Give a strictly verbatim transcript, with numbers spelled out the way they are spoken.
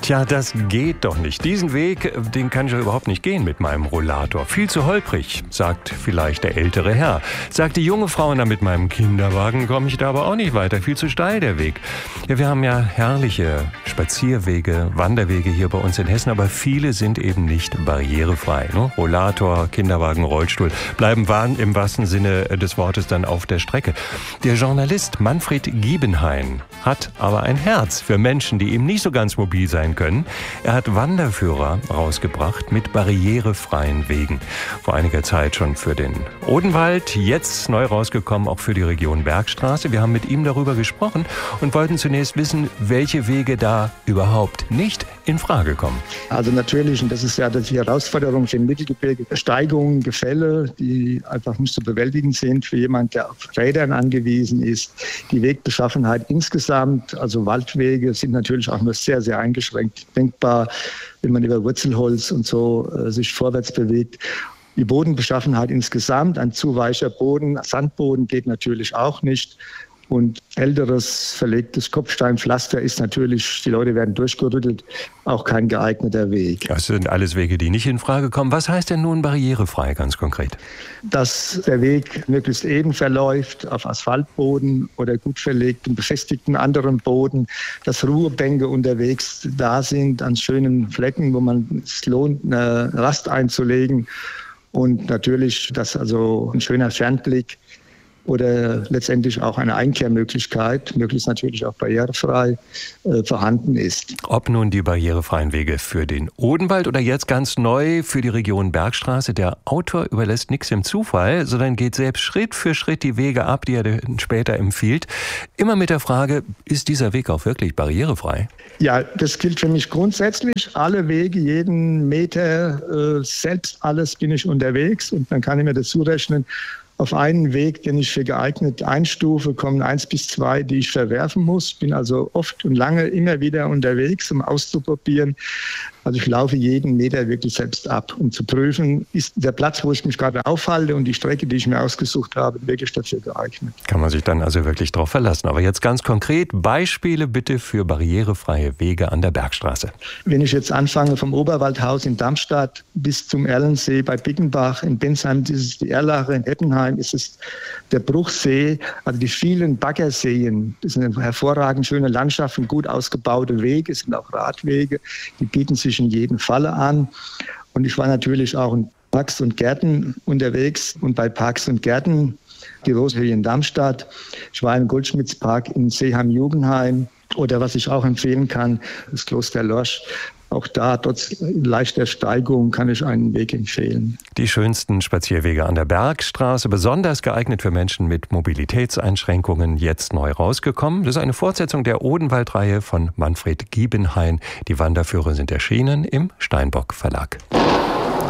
Tja, das geht doch nicht. Diesen Weg, den kann ich ja überhaupt nicht gehen mit meinem Rollator. Viel zu holprig, sagt vielleicht der ältere Herr. Sagt die junge Frau, na mit meinem Kinderwagen komme ich da aber auch nicht weiter. Viel zu steil der Weg. Ja, wir haben ja herrliche Spazierwege, Wanderwege hier bei uns in Hessen, aber viele sind eben nicht barrierefrei. Ne? Rollator, Kinderwagen, Rollstuhl bleiben im wahrsten Sinne des Wortes dann auf der Strecke. Der Journalist Manfred Giebenhain hat aber ein Herz für Menschen, die eben nicht so ganz mobil sein können. Er hat Wanderführer rausgebracht mit barrierefreien Wegen. Vor einiger Zeit schon für den Odenwald, jetzt neu rausgekommen auch für die Region Bergstraße. Wir haben mit ihm darüber gesprochen und wollten zunächst wissen, welche Wege da überhaupt nicht in Frage kommen. Also natürlich, und das ist ja die Herausforderung für den Mittelgebirge, Steigungen, Gefälle, die einfach nicht zu bewältigen sind für jemanden, der auf Rädern angewiesen ist. Die Wegbeschaffenheit insgesamt, also Waldwege, sind natürlich auch nur sehr, sehr eingeschränkt denkbar, wenn man über Wurzelholz und so äh, sich vorwärts bewegt. Die Bodenbeschaffenheit insgesamt, ein zu weicher Boden, Sandboden geht natürlich auch nicht. Und älteres, verlegtes Kopfsteinpflaster ist natürlich, die Leute werden durchgerüttelt, auch kein geeigneter Weg. Das sind alles Wege, die nicht in Frage kommen. Was heißt denn nun barrierefrei ganz konkret? Dass der Weg möglichst eben verläuft, auf Asphaltboden oder gut verlegten, befestigten anderen Boden, dass Ruhebänke unterwegs da sind an schönen Flecken, wo man es lohnt, eine Rast einzulegen. Und natürlich, dass also ein schöner Fernblick oder letztendlich auch eine Einkehrmöglichkeit, möglichst natürlich auch barrierefrei, äh, vorhanden ist. Ob nun die barrierefreien Wege für den Odenwald oder jetzt ganz neu für die Region Bergstraße, der Autor überlässt nichts dem Zufall, sondern geht selbst Schritt für Schritt die Wege ab, die er später empfiehlt. Immer mit der Frage, ist dieser Weg auch wirklich barrierefrei? Ja, das gilt für mich grundsätzlich. Alle Wege, jeden Meter, äh, selbst alles bin ich unterwegs und dann kann ich mir dazu rechnen, auf einen Weg, den ich für geeignet einstufe, kommen eins bis zwei, die ich verwerfen muss. Bin also oft und lange immer wieder unterwegs, um auszuprobieren. Also ich laufe jeden Meter wirklich selbst ab, um zu prüfen, ist der Platz, wo ich mich gerade aufhalte und die Strecke, die ich mir ausgesucht habe, wirklich dafür geeignet. Kann man sich dann also wirklich darauf verlassen. Aber jetzt ganz konkret Beispiele bitte für barrierefreie Wege an der Bergstraße. Wenn ich jetzt anfange vom Oberwaldhaus in Darmstadt bis zum Erlensee bei Bickenbach, in Bensheim ist es die Erlache, in Eppenheim ist es der Bruchsee, also die vielen Baggerseen. Das sind hervorragend schöne Landschaften, gut ausgebaute Wege, es sind auch Radwege, die bieten sich in jedem Falle an. Und ich war natürlich auch in Parks und Gärten unterwegs und bei Parks und Gärten, die Rosehöhe in Darmstadt. Ich war im Goldschmidtspark in Seeheim-Jugendheim oder was ich auch empfehlen kann, das Kloster Lorsch. Auch da, trotz leichter Steigung, kann ich einen Weg empfehlen. Die schönsten Spazierwege an der Bergstraße, besonders geeignet für Menschen mit Mobilitätseinschränkungen, jetzt neu rausgekommen. Das ist eine Fortsetzung der Odenwald-Reihe von Manfred Giebenhain. Die Wanderführer sind erschienen im Steinbock Verlag.